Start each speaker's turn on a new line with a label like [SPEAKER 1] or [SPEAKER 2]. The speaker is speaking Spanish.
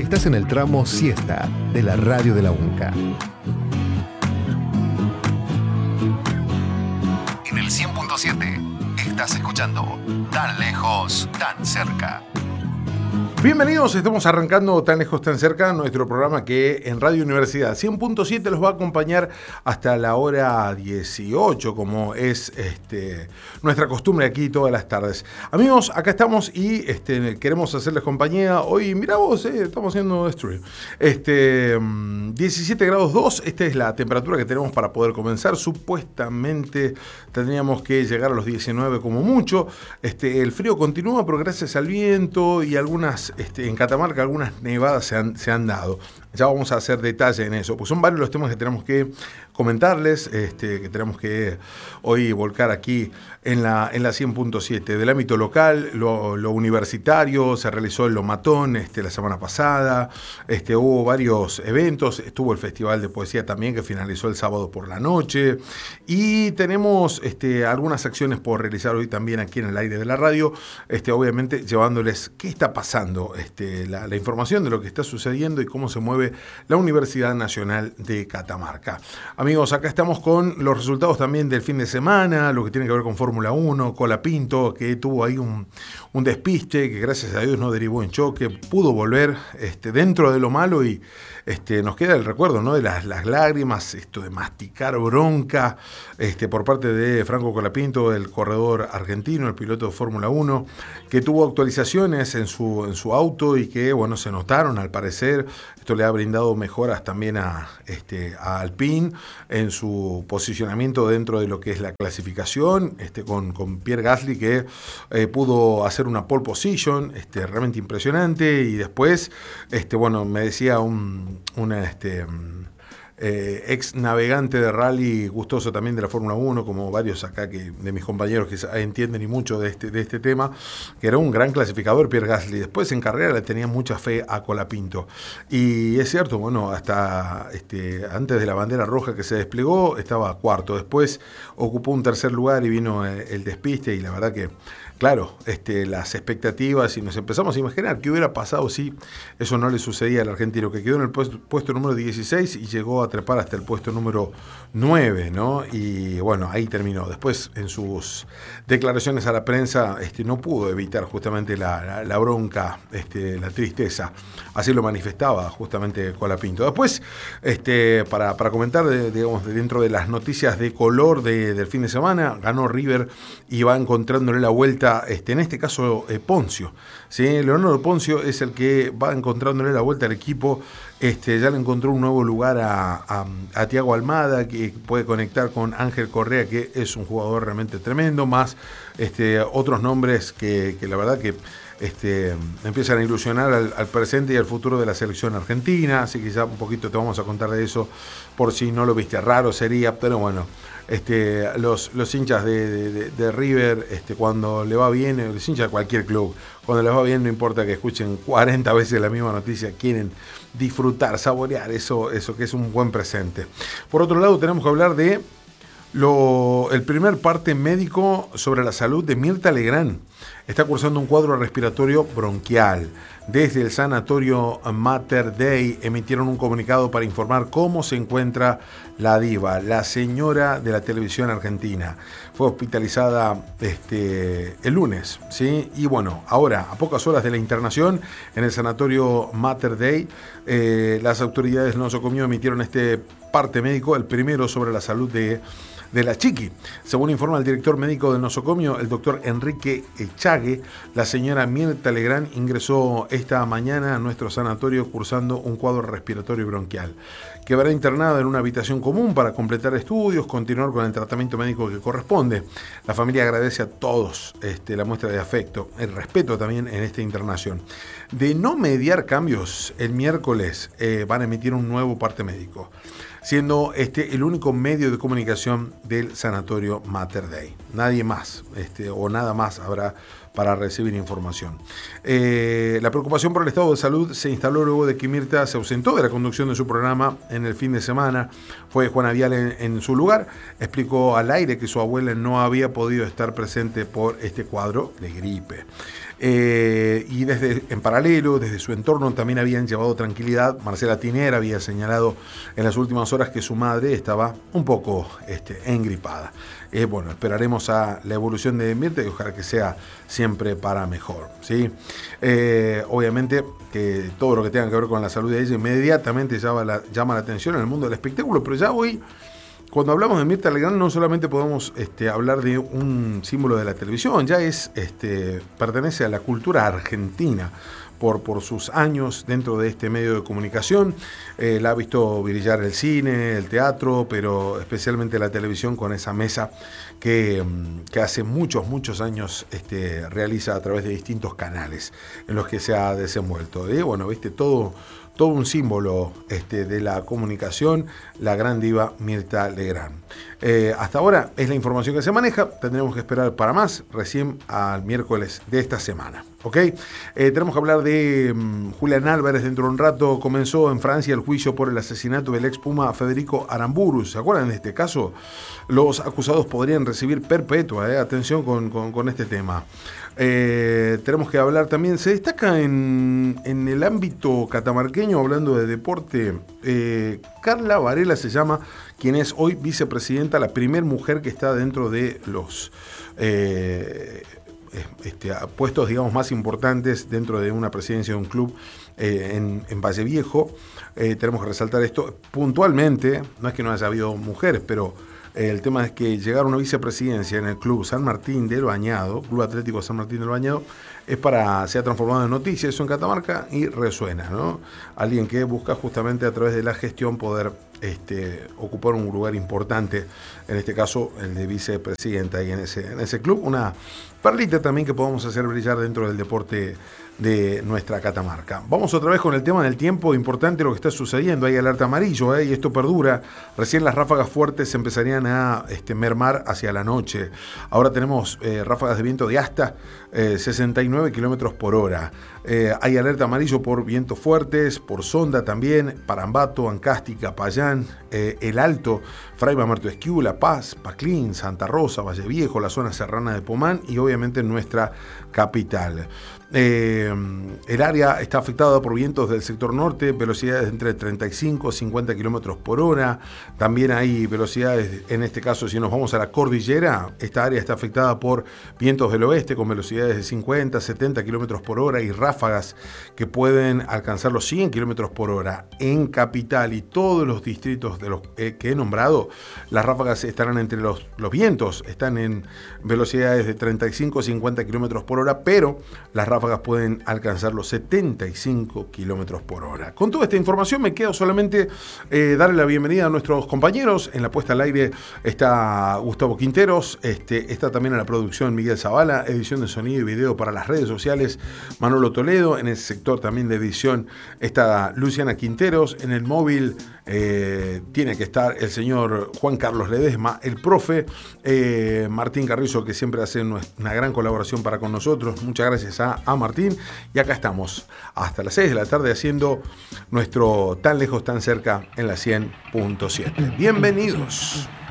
[SPEAKER 1] Estás en el tramo siesta de la radio de la UNCA. En el 100.7 estás escuchando Tan Lejos, Tan Cerca.
[SPEAKER 2] Bienvenidos, estamos arrancando Tan Lejos, Tan Cerca, nuestro programa que en Radio Universidad 100.7 los va a acompañar hasta la hora 18, como es nuestra costumbre aquí todas las tardes. Amigos, acá estamos y queremos hacerles compañía. Hoy, mirá vos, estamos haciendo stream. 17 grados 2, esta es la temperatura que tenemos para poder comenzar. Supuestamente tendríamos que llegar a los 19 como mucho. El frío continúa, pero gracias al viento y algunas en Catamarca algunas nevadas se han dado. Ya vamos a hacer detalle en eso, pues son varios los temas que tenemos que comentarles, que tenemos que hoy volcar aquí en la 100.7. Del ámbito local, lo universitario, se realizó el Lomatón la semana pasada, hubo varios eventos, estuvo el Festival de Poesía también que finalizó el sábado por la noche, y tenemos algunas acciones por realizar hoy también aquí en el aire de la radio, obviamente llevándoles qué está pasando, la información de lo que está sucediendo y cómo se mueve la Universidad Nacional de Catamarca. Amigos, acá estamos con los resultados también del fin de semana, lo que tiene que ver con Fórmula 1, Colapinto, que tuvo ahí un despiste que gracias a Dios no derivó en choque, pudo volver dentro de lo malo y nos queda el recuerdo, ¿no?, de las lágrimas, de masticar bronca por parte de Franco Colapinto, el corredor argentino, el piloto de Fórmula 1, que tuvo actualizaciones en su auto y que, bueno, se notaron al parecer. Esto le ha brindado mejoras también a Alpine en su posicionamiento dentro de lo que es la clasificación, con Pierre Gasly que pudo hacer una pole position, realmente impresionante, y después, me decía ex navegante de rally, gustoso también de la Fórmula 1, como varios acá de mis compañeros que entienden y mucho de este tema, que era un gran clasificador Pierre Gasly. Después en carrera le tenía mucha fe a Colapinto. Y es cierto, bueno, hasta antes de la bandera roja que se desplegó, estaba cuarto. Después ocupó un tercer lugar y vino el despiste, y la verdad que claro, las expectativas, y nos empezamos a imaginar qué hubiera pasado si eso no le sucedía al argentino, que quedó en el puesto número 16 y llegó a trepar hasta el puesto número 9, ¿no? Y bueno, ahí terminó. Después, en sus declaraciones a la prensa, no pudo evitar justamente la bronca, la tristeza. Así lo manifestaba justamente Colapinto. Después, para comentar, dentro de las noticias de color del fin de semana, ganó River y va encontrándole la vuelta. En este caso Poncio, ¿sí? Leonardo Poncio es el que va encontrándole la vuelta al equipo. Ya le encontró un nuevo lugar a Thiago Almada, que puede conectar con Ángel Correa, que es un jugador realmente tremendo, más otros nombres que la verdad que empiezan a ilusionar al presente y al futuro de la selección argentina. Así que ya un poquito te vamos a contar de eso, por si no lo viste. Raro sería, pero bueno, los hinchas de River, cuando le va bien, los hinchas de cualquier club, cuando les va bien, no importa que escuchen 40 veces la misma noticia, quieren disfrutar, saborear eso que es un buen presente. Por otro lado, tenemos que hablar de el primer parte médico sobre la salud de Mirta Legrand. Está cursando un cuadro respiratorio bronquial. Desde el sanatorio Mater Dei emitieron un comunicado para informar cómo se encuentra la diva, la señora de la televisión argentina. Fue hospitalizada el lunes, ¿sí? Y bueno, ahora, a pocas horas de la internación en el sanatorio Mater Dei, las autoridades de nosocomio emitieron este parte médico, el primero sobre la salud de la Chiqui. Según informa el director médico del nosocomio, el doctor Enrique Echague, la señora Mirta Legrand ingresó esta mañana a nuestro sanatorio cursando un cuadro respiratorio bronquial. Quedará internada en una habitación común para completar estudios, continuar con el tratamiento médico que corresponde. La familia agradece a todos la muestra de afecto, el respeto también en esta internación. De no mediar cambios, el miércoles van a emitir un nuevo parte médico, siendo el único medio de comunicación del sanatorio Mater Dei. Nadie más, o nada más habrá para recibir información. La preocupación por el estado de salud se instaló luego de que Mirta se ausentó de la conducción de su programa en el fin de semana. Fue Juana Viale en su lugar. Explicó al aire que su abuela no había podido estar presente por este cuadro de gripe. Y en paralelo, desde su entorno también habían llevado tranquilidad. Marcela Tinera había señalado en las últimas horas que su madre estaba un poco engripada. Bueno, esperaremos a la evolución de Mirta y ojalá que sea siempre para mejor, ¿sí? Obviamente que todo lo que tenga que ver con la salud de ella inmediatamente llama la atención en el mundo del espectáculo, pero ya hoy, cuando hablamos de Mirta Legrand, no solamente podemos hablar de un símbolo de la televisión, ya pertenece a la cultura argentina por sus años dentro de este medio de comunicación. La ha visto brillar el cine, el teatro, pero especialmente la televisión con esa mesa que hace muchos años realiza a través de distintos canales en los que se ha desenvuelto. Bueno, viste, todo un símbolo de la comunicación, la gran diva Mirta Legrand. Hasta ahora es la información que se maneja, tendremos que esperar para más, recién al miércoles de esta semana. ¿Ok? Tenemos que hablar de Julián Álvarez dentro de un rato. Comenzó en Francia el juicio por el asesinato del ex Puma Federico Aramburu. ¿Se acuerdan de este caso? Los acusados podrían recibir perpetua. Atención con este tema. Tenemos que hablar también, se destaca en el ámbito catamarqueño, hablando de deporte, Carla Varela se llama, quien es hoy vicepresidenta, la primer mujer que está dentro de los puestos, digamos, más importantes dentro de una presidencia de un club en Valle Viejo. Tenemos que resaltar esto puntualmente, no es que no haya habido mujeres, pero el tema es que llegar a una vicepresidencia en el Club San Martín del Bañado, Club Atlético San Martín del Bañado, se ha transformado en noticia eso en Catamarca y resuena, ¿no? Alguien que busca justamente a través de la gestión poder ocupar un lugar importante, en este caso el de vicepresidenta, y en ese club, una perlita también que podamos hacer brillar dentro del deporte de nuestra Catamarca. Vamos otra vez con el tema del tiempo, importante lo que está sucediendo, hay alerta amarillo, y esto perdura. Recién las ráfagas fuertes empezarían a mermar hacia la noche. Ahora tenemos ráfagas de viento de hasta 69 kilómetros por hora. Hay alerta amarillo por vientos fuertes, por Sonda también, Parambato, Ancástica, Payán, El Alto, Fray Mamerto Esquiú, La Paz, Paclín, Santa Rosa, Valle Viejo, la zona serrana de Pomán y obviamente nuestra capital. El área está afectada por vientos del sector norte, velocidades entre 35 y 50 kilómetros por hora. También hay velocidades, en este caso, si nos vamos a la cordillera, esta área está afectada por vientos del oeste con velocidades de 50, 70 kilómetros por hora y ráfagas que pueden alcanzar los 100 kilómetros por hora. En capital y todos los distritos de los que he nombrado, las ráfagas estarán entre los vientos, están en velocidades de 35 a 50 kilómetros por hora, pero las ráfagas pueden alcanzar los 75 kilómetros por hora. Con toda esta información me quedo solamente darle la bienvenida a nuestros compañeros. En la puesta al aire está Gustavo Quinteros, está también en la producción Miguel Zavala, edición de sonido y video para las redes sociales Manolo Toledo, en el sector también de edición está Luciana Quinteros, en el móvil tiene que estar el señor Juan Carlos Ledesma, el profe Martín Carrizo, que siempre hace una gran colaboración para con nosotros. Muchas gracias a Martín, y acá estamos hasta las 6 de la tarde haciendo nuestro Tan Lejos, Tan Cerca en la 100.7. Bienvenidos.